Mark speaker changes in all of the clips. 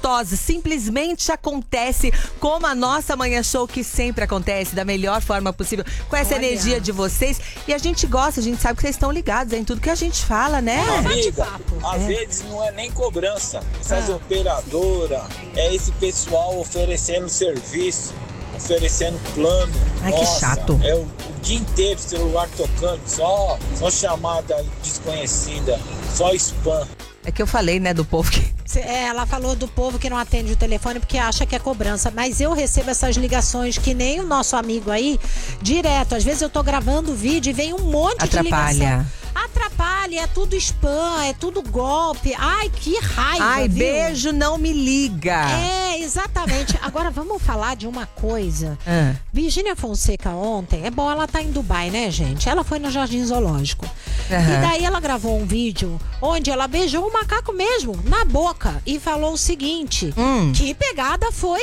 Speaker 1: gostosa. Simplesmente acontece como a nossa Manhã Show, que sempre acontece da melhor forma possível, com essa energia de vocês. E a gente gosta, a gente sabe que vocês estão ligados em tudo que a gente fala, né?
Speaker 2: Amiga, às vezes não é nem cobrança. Essas operadoras, é esse pessoal oferecendo serviço, oferecendo plano.
Speaker 1: Ai, que chato.
Speaker 2: É o dia inteiro celular tocando, só chamada desconhecida, só spam.
Speaker 1: É que eu falei, né, do povo que...
Speaker 3: Ela falou do povo que não atende o telefone porque acha que é cobrança. Mas eu recebo essas ligações que nem o nosso amigo aí, direto. Às vezes eu tô gravando vídeo e vem um monte de ligação. Atrapalha, é tudo spam, é tudo golpe. Ai, que raiva,
Speaker 1: Ai,
Speaker 3: viu?
Speaker 1: beijo, não me liga.
Speaker 3: É, exatamente. Agora vamos falar de uma coisa. Virgínia Fonseca ontem, é bom, ela tá em Dubai, né, gente? Ela foi no Jardim Zoológico. E daí ela gravou um vídeo onde ela beijou o macaco mesmo, na boca, e falou o seguinte: que pegada foi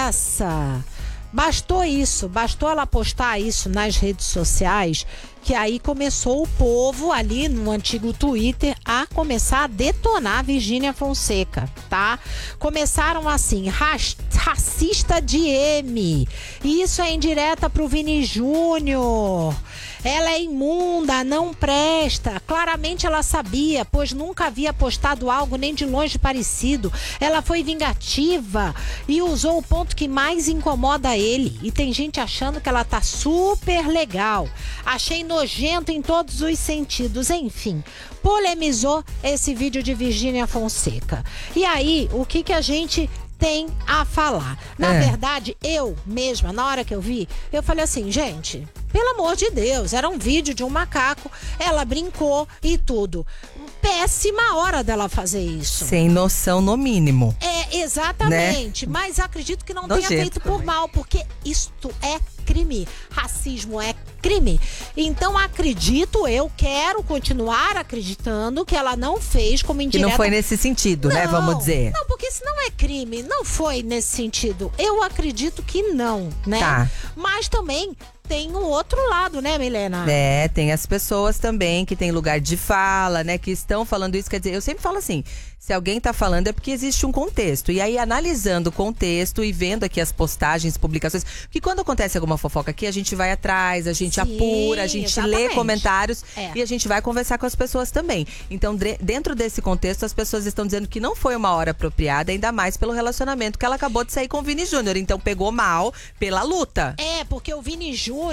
Speaker 3: essa? Bastou isso, bastou ela postar isso nas redes sociais, que aí começou o povo ali no antigo Twitter a começar a detonar a Virgínia Fonseca, tá? Começaram assim, racista de M. Isso é indireta pro Vini Júnior. Ela é imunda, não presta. Claramente ela sabia, pois nunca havia postado algo nem de longe parecido. Ela foi vingativa e usou o ponto que mais incomoda ele. E tem gente achando que ela tá super legal. Achei nojento em todos os sentidos. Enfim, polemizou esse vídeo de Virgínia Fonseca. E aí, o que a gente tem a falar? Na verdade, eu mesma, na hora que eu vi, eu falei assim, gente, pelo amor de Deus, era um vídeo de um macaco, ela brincou e tudo. Péssima hora dela fazer isso.
Speaker 1: Sem noção, no mínimo.
Speaker 3: É, exatamente. Né? Mas acredito que não tenha feito por mal, porque isto é crime. Racismo é crime. Então acredito, eu quero continuar acreditando que ela não fez como indireta.
Speaker 1: Que não foi nesse sentido, né? Vamos dizer.
Speaker 3: Não, porque se não é crime, não foi nesse sentido. Eu acredito que não, né?
Speaker 1: Tá.
Speaker 3: Mas também tem o outro lado, né, Milena?
Speaker 1: É, tem as pessoas também que tem lugar de fala, né, que estão falando isso. Quer dizer, eu sempre falo assim, se alguém tá falando é porque existe um contexto. E aí, analisando o contexto e vendo aqui as postagens, publicações, porque quando acontece alguma fofoca aqui, a gente vai atrás, a gente apura, a gente lê comentários e a gente vai conversar com as pessoas também. Então, dentro desse contexto, as pessoas estão dizendo que não foi uma hora apropriada, ainda mais pelo relacionamento que ela acabou de sair com o Vini Júnior. Então, pegou mal pela luta.
Speaker 3: É, porque o Vini Júnior,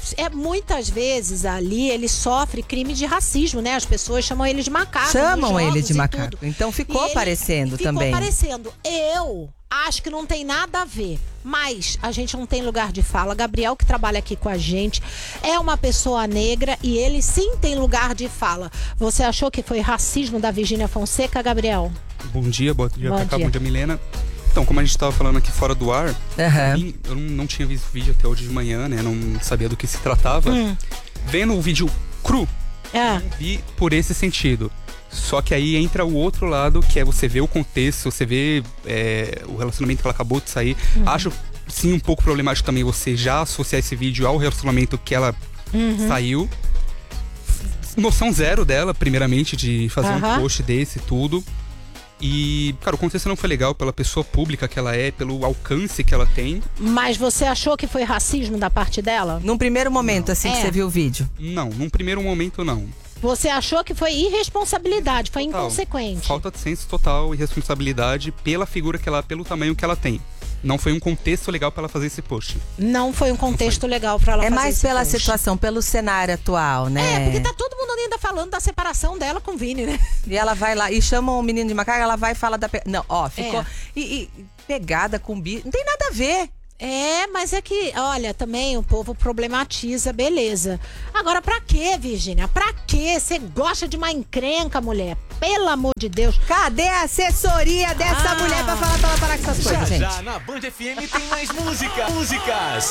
Speaker 3: muitas vezes ali, ele sofre crime de racismo, né? As pessoas chamam ele de macaco.
Speaker 1: Chamam ele de macaco. Então, ficou aparecendo também.
Speaker 3: Ficou aparecendo. Eu acho que não tem nada a ver, mas a gente não tem lugar de fala. Gabriel, que trabalha aqui com a gente, é uma pessoa negra e ele sim tem lugar de fala. Você achou que foi racismo da Virgínia Fonseca, Gabriel?
Speaker 4: Bom dia, bom dia, bom dia, Milena. Então, como a gente estava falando aqui fora do ar, eu não tinha visto o vídeo até hoje de manhã, né? Não sabia do que se tratava. Vendo o vídeo cru, vi por esse sentido. Só que aí entra o outro lado, que é você ver o contexto, você ver o relacionamento que ela acabou de sair. Acho, sim, um pouco problemático também você já associar esse vídeo ao relacionamento que ela saiu. Noção zero dela, primeiramente, de fazer um post desse e tudo. E, cara, o contexto não foi legal pela pessoa pública que ela é, pelo alcance que ela tem.
Speaker 3: Mas você achou que foi racismo da parte dela?
Speaker 1: Num primeiro momento, assim que você viu o vídeo?
Speaker 4: Não, num primeiro momento não.
Speaker 3: Você achou que foi irresponsabilidade, foi inconsequente?
Speaker 4: Falta de senso total e responsabilidade pela figura que ela, pelo tamanho que ela tem. Não foi um contexto legal para ela fazer esse post.
Speaker 3: Não foi um contexto legal para ela fazer esse post.
Speaker 1: É mais pela situação, pelo cenário atual, né?
Speaker 3: É, porque tá todo mundo ainda falando da separação dela com o Vini, né?
Speaker 1: E ela vai lá e chama o menino de macaco, ela vai e fala da... Não, ó, ficou... E pegada com bicho, não tem nada a ver.
Speaker 3: É, mas é que, olha, também o povo problematiza, beleza. Agora, pra quê, Virgínia? Pra quê? Você gosta de uma encrenca, mulher? Pelo amor de Deus.
Speaker 1: Cadê a assessoria dessa mulher pra falar pra ela parar com essas coisas, gente?
Speaker 5: Já na Band FM tem mais músicas.